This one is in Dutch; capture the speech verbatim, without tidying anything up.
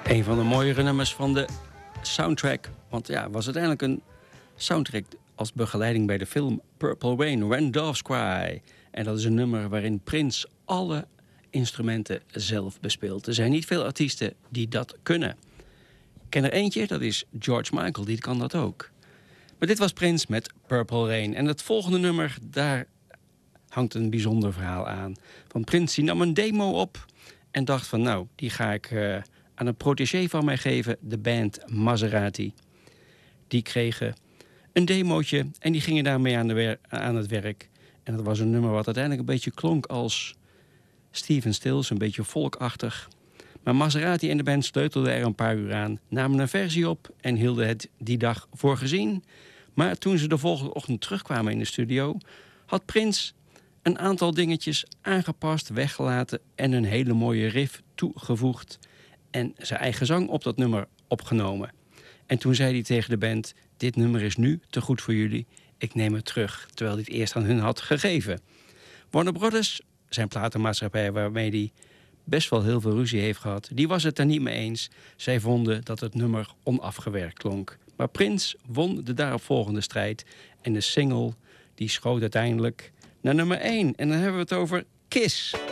Een van de mooiere nummers van de soundtrack. Want ja, was uiteindelijk een soundtrack als begeleiding bij de film Purple Rain, When Doves Cry. En dat is een nummer waarin Prince alle instrumenten zelf bespeelt. Er zijn niet veel artiesten die dat kunnen. Ik ken er eentje, dat is George Michael, die kan dat ook. Maar dit was Prince met Purple Rain. En het volgende nummer, daar hangt een bijzonder verhaal aan. Van Prince, die nam een demo op en dacht van nou, die ga ik uh, aan een protégé van mij geven, de band Maserati. Die kregen een demootje en die gingen daarmee aan, de wer- aan het werk. En dat was een nummer wat uiteindelijk een beetje klonk als Stephen Stills, een beetje folkachtig. Maar Maserati en de band sleutelden er een paar uur aan, namen een versie op en hielden het die dag voor gezien. Maar toen ze de volgende ochtend terugkwamen in de studio, had Prince een aantal dingetjes aangepast, weggelaten en een hele mooie riff toegevoegd en zijn eigen zang op dat nummer opgenomen. En toen zei hij tegen de band, dit nummer is nu te goed voor jullie, ik neem het terug, terwijl hij het eerst aan hun had gegeven. Warner Brothers, zijn platenmaatschappij waarmee hij best wel heel veel ruzie heeft gehad, die was het er niet mee eens. Zij vonden dat het nummer onafgewerkt klonk. Maar Prince won de daaropvolgende strijd en de single die schoot uiteindelijk naar nummer één. En dan hebben we het over Kiss.